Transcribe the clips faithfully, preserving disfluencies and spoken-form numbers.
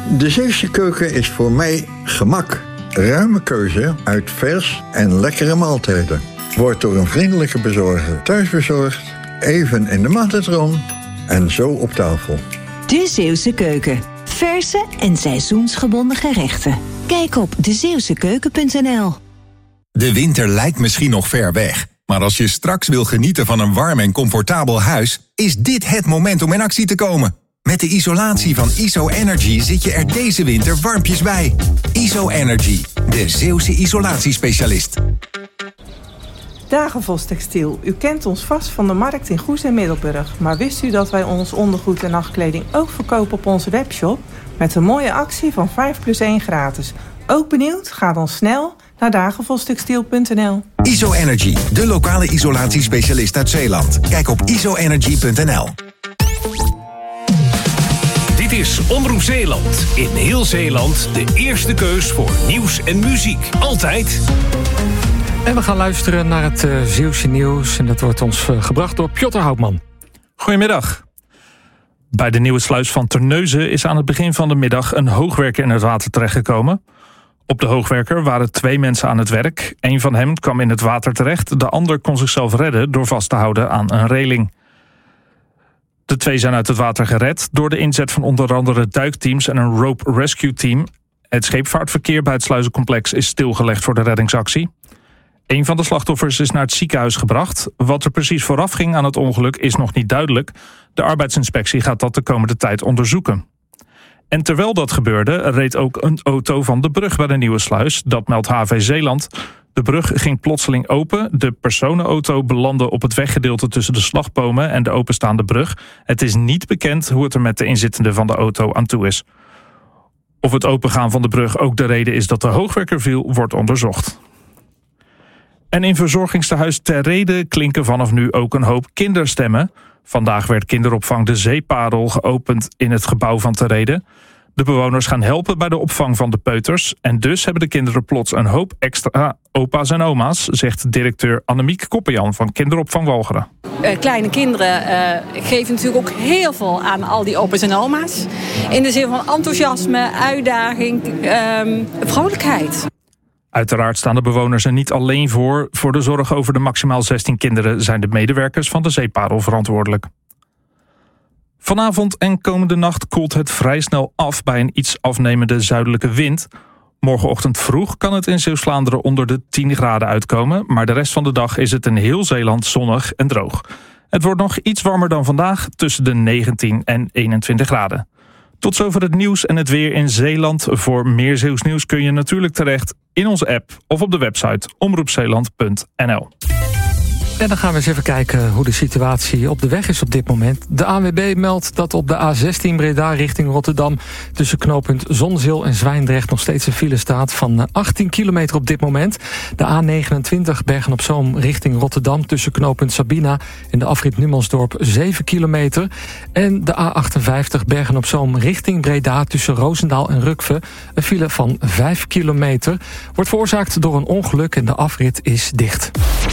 De Zeeuwse keuken is voor mij gemak. Ruime keuze uit vers en lekkere maaltijden. Wordt door een vriendelijke bezorger thuisbezorgd, even in de magnetron en zo op tafel. De Zeeuwse keuken. Verse en seizoensgebonden gerechten. Kijk op de zeeuwse keuken punt n l. De winter lijkt misschien nog ver weg. Maar als je straks wil genieten van een warm en comfortabel huis, is dit het moment om in actie te komen. Met de isolatie van I S O Energy zit je er deze winter warmpjes bij. I S O Energy, de Zeeuwse isolatiespecialist. Dagenvos Textiel. U kent ons vast van de markt in Goes en Middelburg. Maar wist u dat wij ons ondergoed en nachtkleding ook verkopen op onze webshop? Met een mooie actie van vijf plus één gratis. Ook benieuwd? Ga dan snel naar dagenvos textiel punt n l. I S O Energy, de lokale isolatiespecialist uit Zeeland. Kijk op i s o energy punt n l. Dit is Omroep Zeeland. In heel Zeeland de eerste keus voor nieuws en muziek. Altijd. En we gaan luisteren naar het uh, Zeeuwse nieuws. En dat wordt ons uh, gebracht door Piotr Houtman. Goedemiddag. Bij de nieuwe sluis van Terneuzen is aan het begin van de middag een hoogwerker in het water terechtgekomen. Op de hoogwerker waren twee mensen aan het werk. Eén van hen kwam in het water terecht. De ander kon zichzelf redden door vast te houden aan een reling. De twee zijn uit het water gered door de inzet van onder andere duikteams en een rope rescue team. Het scheepvaartverkeer bij het sluizencomplex is stilgelegd voor de reddingsactie. Een van de slachtoffers is naar het ziekenhuis gebracht. Wat er precies vooraf ging aan het ongeluk is nog niet duidelijk. De arbeidsinspectie gaat dat de komende tijd onderzoeken. En terwijl dat gebeurde, reed ook een auto van de brug bij de nieuwe sluis. Dat meldt H V Zeeland. De brug ging plotseling open. De personenauto belandde op het weggedeelte tussen de slagbomen en de openstaande brug. Het is niet bekend hoe het er met de inzittenden van de auto aan toe is. Of het opengaan van de brug ook de reden is dat de hoogwerker viel, wordt onderzocht. En in verzorgingstehuis Ter Rede klinken vanaf nu ook een hoop kinderstemmen. Vandaag werd kinderopvang De Zeeparel geopend in het gebouw van Ter Rede. De bewoners gaan helpen bij de opvang van de peuters. En dus hebben de kinderen plots een hoop extra opa's en oma's, zegt directeur Annemiek Koppenjan van Kinderopvang Walcheren. Uh, kleine kinderen uh, geven natuurlijk ook heel veel aan al die opa's en oma's. In de zin van enthousiasme, uitdaging, uh, vrolijkheid. Uiteraard staan de bewoners er niet alleen voor. Voor de zorg over de maximaal zestien kinderen zijn de medewerkers van de Zeeparel verantwoordelijk. Vanavond en komende nacht koelt het vrij snel af bij een iets afnemende zuidelijke wind. Morgenochtend vroeg kan het in Zeeuws-Vlaanderen onder de tien graden uitkomen, maar de rest van de dag is het in heel Zeeland zonnig en droog. Het wordt nog iets warmer dan vandaag, tussen de negentien en eenentwintig graden. Tot zover het nieuws en het weer in Zeeland. Voor meer Zeeuws nieuws kun je natuurlijk terecht in onze app of op de website omroep zeeland punt n l. En dan gaan we eens even kijken hoe de situatie op de weg is op dit moment. De A N W B meldt dat op de A zestien Breda richting Rotterdam tussen knooppunt Zonzeel en Zwijndrecht nog steeds een file staat van achttien kilometer op dit moment. De A negenentwintig Bergen-op-Zoom richting Rotterdam tussen knooppunt Sabina en de afrit Numansdorp zeven kilometer. En de A achtenvijftig Bergen-op-Zoom richting Breda tussen Roosendaal en Rukve een file van vijf kilometer. Wordt veroorzaakt door een ongeluk en de afrit is dicht.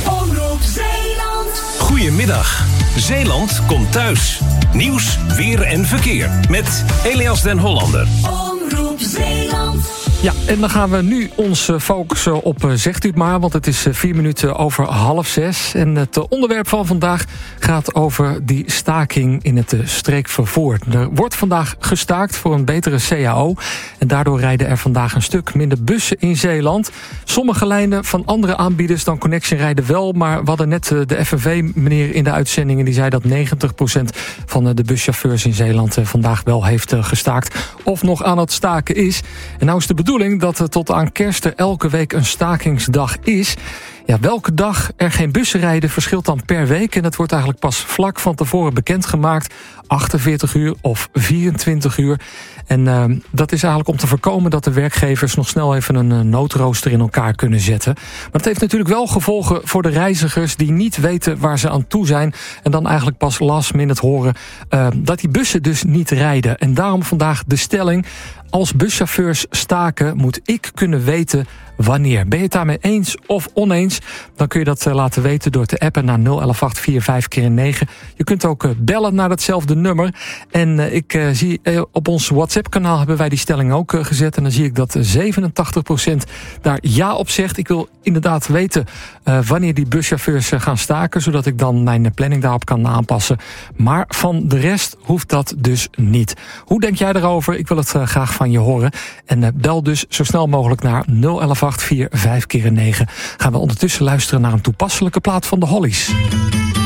Goedemiddag. Zeeland komt thuis. Nieuws, weer en verkeer. Met Elias den Hollander. Omroep Zeeland. Ja, en dan gaan we nu ons focussen op Zegt u het maar, want het is vier minuten over half zes. En het onderwerp van vandaag gaat over die staking in het streekvervoer. Er wordt vandaag gestaakt voor een betere C A O. En daardoor rijden er vandaag een stuk minder bussen in Zeeland. Sommige lijnen van andere aanbieders dan Connection rijden wel. Maar we hadden net de F N V-meneer in de uitzending en die zei dat negentig procent van de buschauffeurs in Zeeland vandaag wel heeft gestaakt. Of nog aan het staken is. En nou is de bedoeling dat er tot aan kerst er elke week een stakingsdag is. Ja, welke dag er geen bussen rijden verschilt dan per week. En dat wordt eigenlijk pas vlak van tevoren bekendgemaakt. achtenveertig uur of vierentwintig uur. En uh, dat is eigenlijk om te voorkomen dat de werkgevers nog snel even een uh, noodrooster in elkaar kunnen zetten. Maar het heeft natuurlijk wel gevolgen voor de reizigers die niet weten waar ze aan toe zijn. En dan eigenlijk pas last minute horen uh, dat die bussen dus niet rijden. En daarom vandaag de stelling: als buschauffeurs staken moet ik kunnen weten wanneer. Ben je het daarmee eens of oneens? Dan kun je dat laten weten door te appen naar nul elf acht vier vijf keer negen. Je kunt ook bellen naar datzelfde nummer. En ik uh, zie uh, op ons WhatsApp-kanaal hebben wij die stelling ook uh, gezet. En dan zie ik dat zevenentachtig procent daar ja op zegt. Ik wil inderdaad weten uh, wanneer die buschauffeurs uh, gaan staken, zodat ik dan mijn planning daarop kan aanpassen. Maar van de rest hoeft dat dus niet. Hoe denk jij erover? Ik wil het uh, graag van je horen. En uh, bel dus zo snel mogelijk naar nul elf acht vier vijf keer negen. Gaan we ondertussen luisteren naar een toepasselijke plaat van de Hollies.